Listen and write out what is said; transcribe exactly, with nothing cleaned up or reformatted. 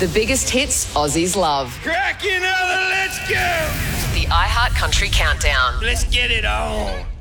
The biggest hits Aussies love. Crack another, let's go! The iHeart Country Countdown. Let's get it on.